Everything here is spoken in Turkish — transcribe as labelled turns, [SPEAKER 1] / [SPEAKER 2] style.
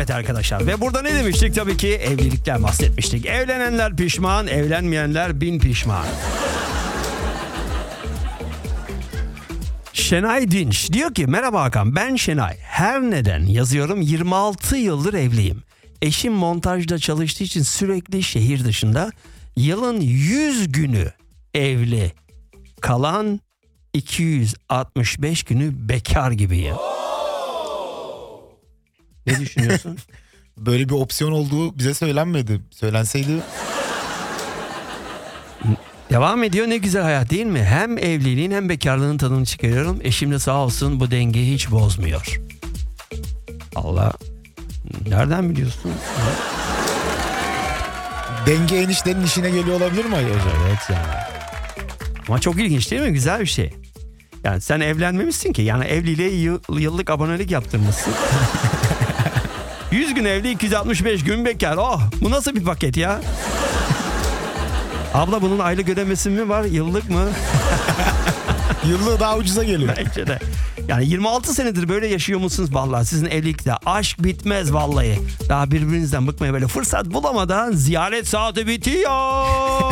[SPEAKER 1] Evet arkadaşlar, ve burada ne demiştik? Tabii ki evlilikten bahsetmiştik. Evlenenler pişman, evlenmeyenler bin pişman. Şenay Dinç diyor ki merhaba Hakan, ben Şenay. Her neden yazıyorum, 26 yıldır evliyim. Eşim montajda çalıştığı için sürekli şehir dışında. Yılın 100 günü evli. Kalan 265 günü bekar gibiyim. Ne düşünüyorsun?
[SPEAKER 2] Böyle bir opsiyon olduğu bize söylenmedi. Söylenseydi...
[SPEAKER 1] Devam ediyor, ne güzel hayat değil mi? Hem evliliğin hem bekarlığın tadını çıkarıyorum. Eşim de sağ olsun bu dengeyi hiç bozmuyor. Allah, nereden biliyorsun?
[SPEAKER 2] Denge eniştenin işine geliyor olabilir mi acaba?
[SPEAKER 1] Evet yani. Ama çok ilginç değil mi? Güzel bir şey. Yani sen evlenmemişsin ki. Yani evliliğe yıllık abonelik yaptırmışsın. 100 gün evli, 265 gün bekar. Oh, bu nasıl bir paket ya? Abla bunun aylık ödemesi mi var, yıllık mı?
[SPEAKER 2] Yıllığı daha ucuza geliyor.
[SPEAKER 1] Bence de. Yani 26 senedir böyle yaşıyor musunuz? Vallahi sizin evlilikte aşk bitmez vallahi. Daha birbirinizden bıkmaya böyle fırsat bulamadan ziyaret saati bitiyor.